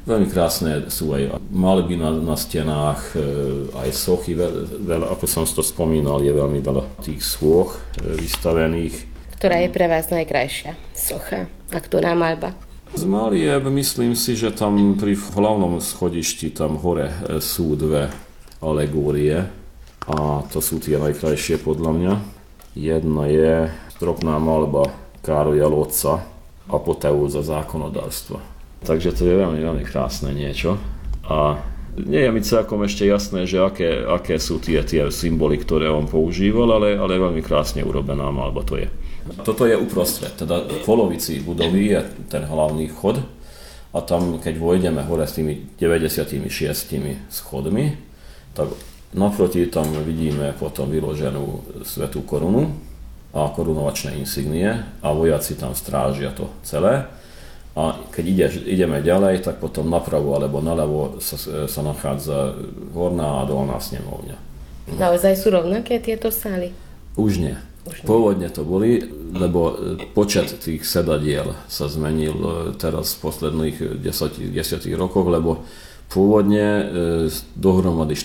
Veľmi krásne sú aj maľby na stenách, aj sochy, veľa, ako som to spomínal, je veľmi veľa tých sôch vystavených. Ktorá je pre vás najkrajšia socha a ktorá maľba? Z malieb myslím si, že tam pri hlavnom schodišti tam hore sú dve alegórie a to sú tie najkrajšie podľa mňa. Jedna je drobná maľba Károľa Lotca Apoteóza zákonodárstva. Takže to je veľmi, veľmi krásne niečo. A nie je mi celkom ešte jasné, že aké sú tie symboly, ktoré on používal, ale veľmi krásne urobená maľba to je. Toto je uprostred, teda v polovici budovy je ten hlavný vchod a tam, keď vojdeme hore s tými 96 schodmi, tak naproti tam vidíme potom vyloženú svätú korunu a korunovačné insignie a vojaci tam strážia to celé. A keď ideme ďalej, tak potom napravo alebo naľavo sa nachádza horná a dolná snemovňa. Naozaj sú rovnaké tieto sály? Už nie. Pôvodne to boli, lebo počet tých sedadiel sa zmenil teraz v posledných 10 rokoch, lebo pôvodne dohromady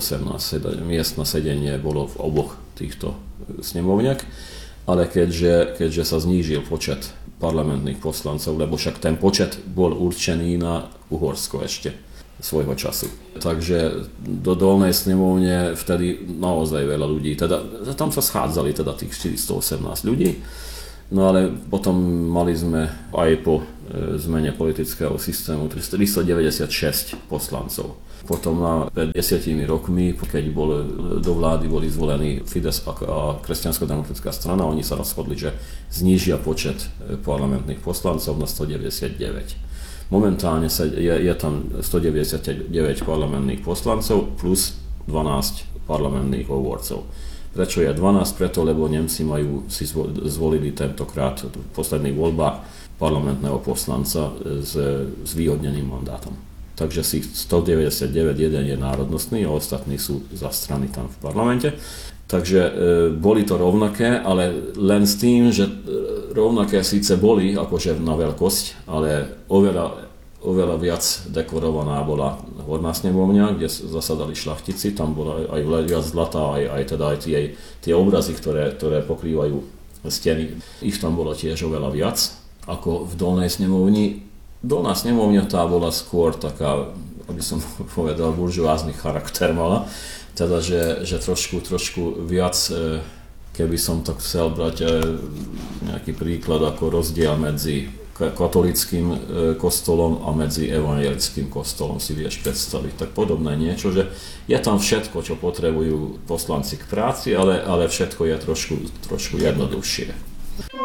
418 miest na sedenie bolo v oboch týchto snemovniach, ale keďže sa znížil počet parlamentných poslancov, lebo však ten počet bol určený na Uhorsko ešte svojho času. Takže do dolnej snemovne vtedy naozaj veľa ľudí, teda tam sa schádzali teda tých 418 ľudí, no ale potom mali sme aj po zmene politického systému 396 poslancov. Potom pred 10 rokmi, keď do vlády boli zvolení Fides a Kresťansko-demokratická strana, oni sa rozhodli, že znížia počet parlamentných poslancov na 199. Momentálne je tam 199 parlamentných poslancov plus 12 parlamentných hovorcov. Prečo je 12? Preto, lebo Nemci si zvolili tentokrát v posledných voľbách parlamentného poslanca s zvýhodneným mandátom. Takže si 199 jeden je národnostný a ostatní sú za strany tam v parlamente. Takže boli to rovnaké, ale len s tým, že rovnaké síce boli, akože na veľkosť, ale oveľa viac dekorovaná bola horná snemovňa, kde zasadali šľachtici, tam bola aj viac zlata, aj tie obrazy, ktoré pokrývajú steny. Ich tam bolo tiež oveľa viac ako v dolnej snemovni. Dolná snemovňa tá bola skôr taká, aby som povedal, buržoázny charakter mala. Teda, že trošku viac, keby som to chcel brať nejaký príklad ako rozdiel medzi katolickým kostolom a medzi evangelickým kostolom si vieš predstaviť. Tak podobné niečo, že je tam všetko, čo potrebujú poslanci k práci, ale všetko je trošku jednoduchšie.